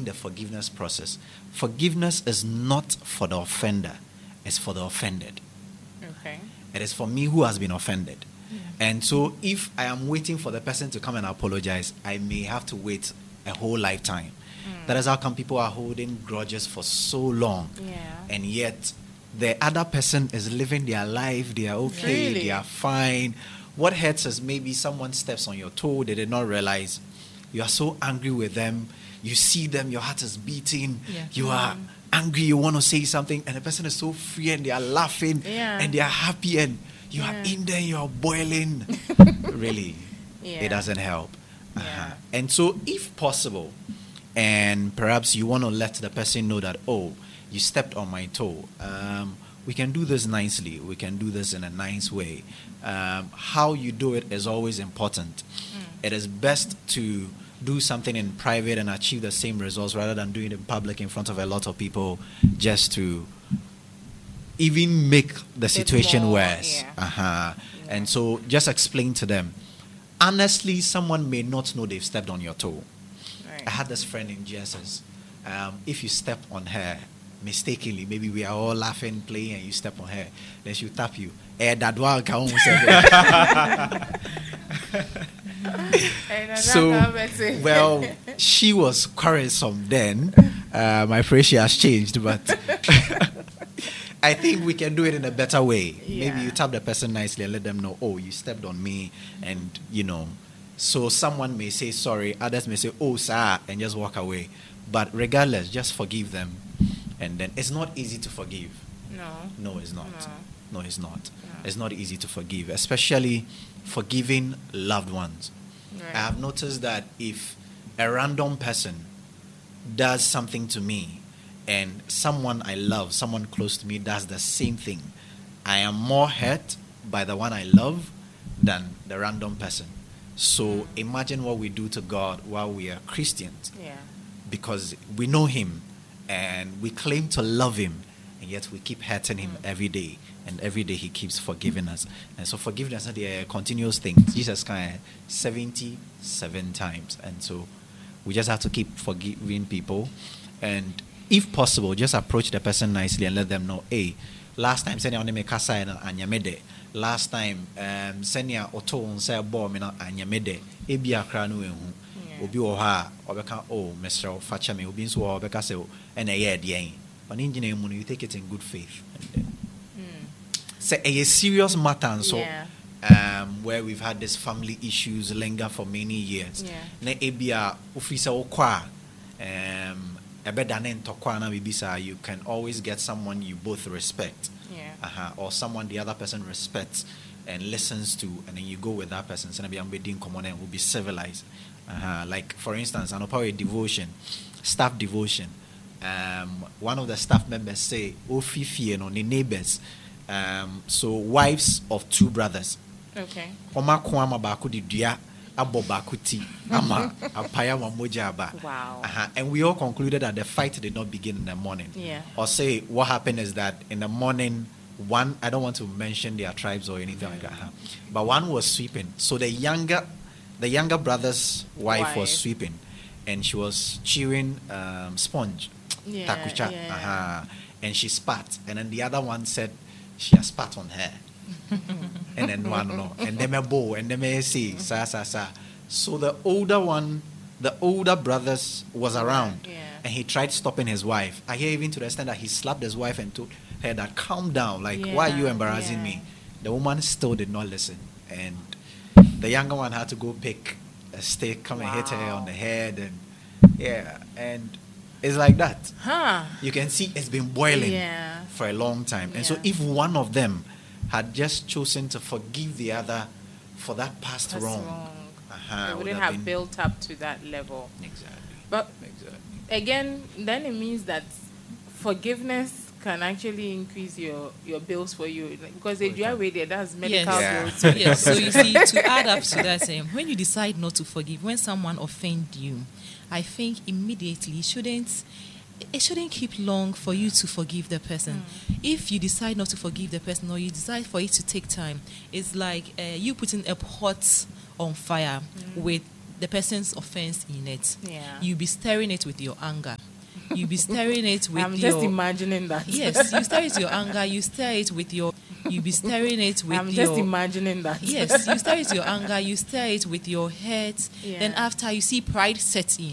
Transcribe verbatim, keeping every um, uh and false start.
the forgiveness process. Forgiveness is not for the offender, it's for the offended. Okay. It is for me who has been offended. Yeah. And so if I am waiting for the person to come and apologize, I may have to wait a whole lifetime. Mm. That is how come people are holding grudges for so long. Yeah. And yet the other person is living their life, they are okay, Really? they are fine. What hurts is maybe someone steps on your toe, they did not realize. You are so angry with them. You see them, your heart is beating. Yeah. You Mm. are angry, you want to say something, and the person is so free and they are laughing Yeah. and they are happy, and you Yeah. are in there, you are boiling. Really, Yeah. it doesn't help. Yeah. Uh-huh. And so, if possible, and perhaps you want to let the person know that, oh, you stepped on my toe, um, we can do this nicely. We can do this in a nice way. Um, how you do it is always important. Mm. It is best to do something in private and achieve the same results rather than doing it in public in front of a lot of people, just to even make the situation more, worse. yeah. Uh-huh. Yeah. And so just explain to them. Honestly, someone may not know they've stepped on your toe. Right. I had this friend in G S S. Um, if you step on her mistakenly, maybe we are all laughing, playing, and you step on her, then she'll tap you. Eh, that one can So, well, she was quarrelsome then. Um, I pray she has changed, but I think we can do it in a better way. Yeah. Maybe you tap the person nicely and let them know, oh, you stepped on me, and, you know. So someone may say sorry, others may say, oh, sir, and just walk away. But regardless, just forgive them. And then it's not easy to forgive. No. No, it's not. No. No, it's not. No. It's not easy to forgive, especially forgiving loved ones. Right. I have noticed that if a random person does something to me and someone I love, someone close to me does the same thing, I am more hurt by the one I love than the random person. So imagine what we do to God while we are Christians, Yeah. because we know Him and we claim to love Him, and yet we keep hurting Him every day, and every day He keeps forgiving us. And so forgiveness is not a continuous thing. Jesus kind of seventy-seven times, and so we just have to keep forgiving people. And if possible, just approach the person nicely and let them know, hey, last time send you kasa na anyamede. Last time um send you auto on say ball me na anyamede. Ebi akra no ehu. Obi wo ha obeka oh Mister Facha me obi nso wo obeka say and eh dey. On engineer mu you take it in good faith. And then say a serious matter and so Yeah. um where we've had these family issues linger for many years. Yeah. Na ebia ofisa okwa um you can always get someone you both respect. Yeah. Uh-huh. Or someone the other person respects and listens to, and then you go with that person. So maybe I'm being common and will be civilized. Uh-huh. Like for instance, an power devotion, staff devotion. Um, one of the staff members say, "Oh, fifi, no, the neighbors." Um, so wives of two brothers. Okay. Oma kwama baku di dia abo baku ti ama apaya mamoja aba. Wow. Uh-huh. And we all concluded that the fight did not begin in the morning. Yeah. Or say what happened is that in the morning, one, I don't want to mention their tribes or anything like that, huh? But one was sweeping. So the younger, the younger brother's wife, Wife. was sweeping, and she was chewing um, sponge, Yeah, takucha, yeah. uh-huh. And she spat, and then the other one said she has spat on her. And then one no, and then a bow, and then a say sa sa sa. So the older one, the older brothers was around, Yeah. and he tried stopping his wife. I hear even to the extent that he slapped his wife and told her that calm down, like why are you Yeah, embarrassing yeah. me? The woman still did not listen, and the younger one had to go pick a stick, come and hit her Wow. on the head, and yeah, and it's like that. Huh. You can see it's been boiling Yeah. for a long time. And so Yeah. if one of them had just chosen to forgive the other for that past That's wrong, wrong. uh-huh, They would wouldn't have have been- built up to that level. Exactly. But Exactly. again, then it means that forgiveness can actually increase your, your bills for you. Like, because if you are with it, that's medical Yes. bills. Yeah. Yes. So you see, to add up to that, um, when you decide not to forgive, when someone offends you, I think immediately it shouldn't it shouldn't keep long for you to forgive the person. If you decide not to forgive the person, or you decide for it to take time, it's like uh, you putting a pot on fire with the person's offense in it. Yeah. You'll be stirring it with your anger. You'll be stirring it with I'm your... just imagining that. Yes, you stir it with your anger. You stir it with your... You'll be stirring it with I'm your... just imagining that. Yes, you stir it with your anger. You stir it with your hurt. Yeah. Then after, you see pride sets in.